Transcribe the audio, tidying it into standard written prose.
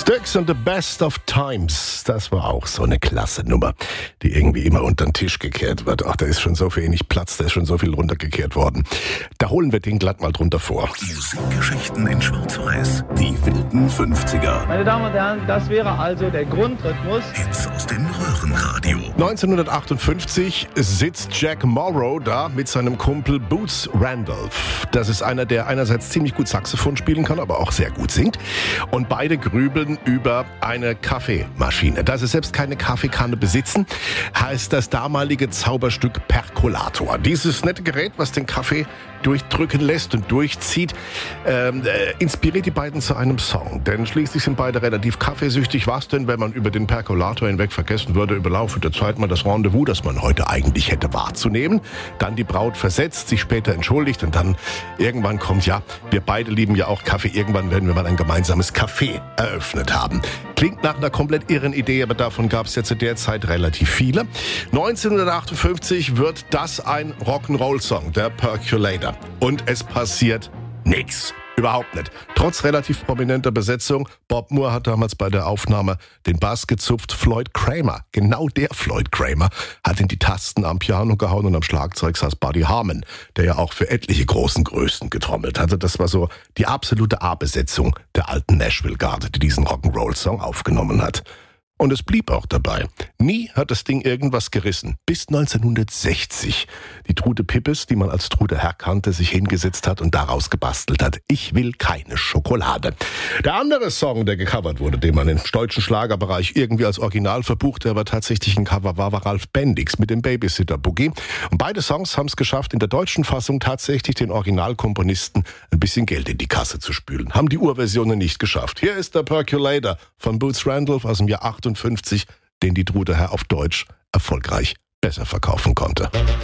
Styx and the Best of Times, das war auch so eine klasse Nummer, die irgendwie immer unter den Tisch gekehrt wird. Ach, da ist schon so wenig Platz, da ist schon so viel runtergekehrt worden. Da holen wir den glatt mal drunter vor. Musikgeschichten in Schwarz-Weiß, die wilden 50er. Meine Damen und Herren, das wäre also der Grundrhythmus. Hits aus dem Röhrenradio. 1958 sitzt Jack Morrow da mit seinem Kumpel Boots Randolph. Das ist einer, der einerseits ziemlich gut Saxophon spielen kann, aber auch sehr gut singt. Und beide grübeln über eine Kaffeemaschine. Da sie selbst keine Kaffeekanne besitzen, heißt das damalige Zauberstück Percolator. Dieses nette Gerät, was den Kaffee durchdrücken lässt und durchzieht, inspiriert die beiden zu einem Song. Denn schließlich sind beide relativ kaffeesüchtig. Was denn, wenn man über den Percolator hinweg vergessen würde, über Laufe der Zeit mal das Rendezvous, das man heute eigentlich hätte wahrzunehmen, dann die Braut versetzt, sich später entschuldigt und dann irgendwann kommt, ja, wir beide lieben ja auch Kaffee, irgendwann werden wir mal ein gemeinsames Café eröffnet haben. Klingt nach einer komplett irren Idee, aber davon gab es ja zu der Zeit relativ viele. 1958 wird das ein Rock'n'Roll-Song, der Percolator. Und es passiert nichts. Überhaupt nicht. Trotz relativ prominenter Besetzung. Bob Moore hat damals bei der Aufnahme den Bass gezupft. Floyd Kramer, genau der Floyd Kramer, hat in die Tasten am Piano gehauen und am Schlagzeug saß Buddy Harman, der ja auch für etliche großen Größen getrommelt hatte. Das war so die absolute A-Besetzung der alten Nashville-Garde, die diesen Rock'n'Roll-Song aufgenommen hat. Und es blieb auch dabei. Nie hat das Ding irgendwas gerissen. Bis 1960. Die Trude Pippes, die man als Trude Herr kannte, sich hingesetzt hat und daraus gebastelt hat. Ich will keine Schokolade. Der andere Song, der gecovert wurde, den man im deutschen Schlagerbereich irgendwie als Original verbuchte, aber tatsächlich ein Cover war Ralf Bendix mit dem Babysitter Boogie. Und beide Songs haben es geschafft, in der deutschen Fassung tatsächlich den Originalkomponisten ein bisschen Geld in die Kasse zu spülen. Haben die Urversionen nicht geschafft. Hier ist der Percolator von Boots Randolph aus dem Jahr 58, den die Trude Herr auf Deutsch erfolgreich besser verkaufen konnte.